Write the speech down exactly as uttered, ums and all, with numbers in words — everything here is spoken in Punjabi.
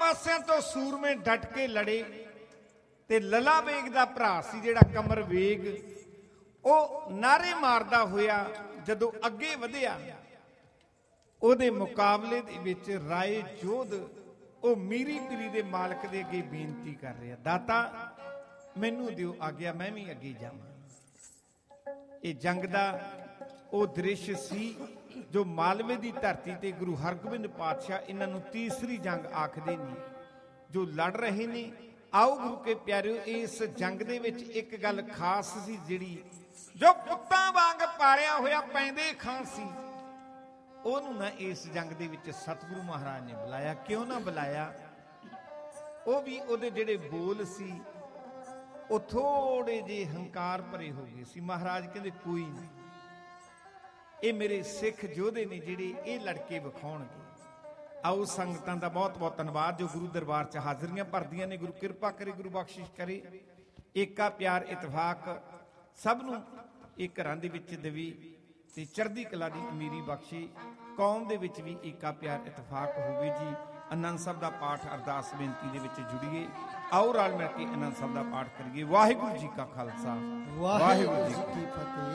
ਪਾਸਿਆਂ ਤੋਂ ਸੂਰਮੇ ਡਟ ਕੇ ਲੜੇ ਤੇ ਲਲਾ ਬੇਗ ਦਾ ਭਰਾ ਸੀ ਜਿਹੜਾ ਕਮਰ ਵੇਗ, ਉਹ ਨਾਰੇ ਮਾਰਦਾ ਹੋਇਆ ਜਦੋਂ ਅੱਗੇ ਵਧਿਆ, ਉਹਦੇ ਮੁਕਾਬਲੇ ਦੇ ਵਿੱਚ ਰਾਏ ਜੋਧ ਉਹ ਮੀਰੀ ਪੀਰੀ ਦੇ ਮਾਲਕ ਦੇ ਅੱਗੇ ਬੇਨਤੀ ਕਰ ਰਿਹਾ, ਦਾਤਾ ਮੈਨੂੰ ਦਿਓ ਆਗਿਆ, ਮੈਂ ਵੀ ਅੱਗੇ ਜਾਵਾਂ। ਇਹ ਜੰਗ ਦਾ ਉਹ ਦ੍ਰਿਸ਼ ਸੀ ਜੋ ਮਾਲਵੇ ਦੀ ਧਰਤੀ ਤੇ ਗੁਰੂ ਹਰਗੋਬਿੰਦ ਪਾਤਸ਼ਾਹ ਇਹਨਾਂ ਨੂੰ ਤੀਸਰੀ ਜੰਗ ਆਖਦੇ ਨੇ, ਜੋ ਲੜ ਰਹੇ ਨੇ। ਆਓ ਗੁਰੂ ਕੇ ਪਿਆਰਿਓ, ਇਸ ਜੰਗ ਦੇ ਵਿੱਚ ਇੱਕ ਗੱਲ ਖਾਸ ਸੀ, ਜਿਹੜੀ ਜੋ ਪੁੱਤਾਂ ਵਾਂਗ ਪਾਲਿਆ ਹੋਇਆ ਪੈਂਦੇ ਖਾਂ ਸੀ, ਉਹਨੂੰ ਨਾ ਇਸ ਜੰਗ ਦੇ ਵਿੱਚ ਸਤਿਗੁਰੂ ਮਹਾਰਾਜ ਨੇ ਬੁਲਾਇਆ। ਕਿਉਂ ਨਾ ਬੁਲਾਇਆ? ਉਹ ਵੀ ਉਹਦੇ ਜਿਹੜੇ ਬੋਲ ਸੀ ਉਹ ਥੋੜੇ ਜਿਹੇ ਹੰਕਾਰ ਭਰੇ ਹੋ ਗਏ ਸੀ। ਮਹਾਰਾਜ ਕਹਿੰਦੇ ਕੋਈ ਨਹੀਂ, ਇਹ ਮੇਰੇ ਸਿੱਖ ਯੋਧੇ ਨੇ ਜਿਹੜੇ ਇਹ ਲੜਕੇ ਵਿਖਾਉਣਗੇ। ਆਓ ਸੰਗਤਾਂ ਦਾ ਬਹੁਤ ਬਹੁਤ ਧੰਨਵਾਦ ਜੋ ਗੁਰੂ ਦਰਬਾਰ 'ਚ ਹਾਜ਼ਰੀਆਂ ਭਰਦੀਆਂ ਨੇ। ਗੁਰੂ ਕਿਰਪਾ ਕਰੇ, ਗੁਰੂ ਬਖਸ਼ਿਸ਼ ਕਰੇ, ਏਕਾ ਪਿਆਰ ਇਤਫਾਕ ਸਭ ਨੂੰ ਇਹ ਘਰਾਂ ਦੇ ਵਿੱਚ ਦੇਵੀ ਤੇ ਚੜ੍ਹਦੀ ਕਲਾ ਦੀ ਅਮੀਰੀ ਬਖਸ਼ੇ। ਕੌਮ ਦੇ ਵਿੱਚ ਵੀ ਏਕਾ ਪਿਆਰ ਇਤਫਾਕ ਹੋਵੇ ਜੀ। ਆਨੰਦ ਸਾਹਿਬ ਦਾ ਪਾਠ ਅਰਦਾਸ ਬੇਨਤੀ ਦੇ ਵਿੱਚ ਜੁੜੀਏ। ਆਓ ਰਲ ਮਿਲ ਕੇ ਆਨੰਦ ਸਾਹਿਬ ਦਾ ਪਾਠ ਕਰੀਏ। ਵਾਹਿਗੁਰੂ ਜੀ ਕਾ ਖਾਲਸਾ, ਵਾਹਿਗੁਰੂ ਜੀ ਕੀ ਫਤਿਹ।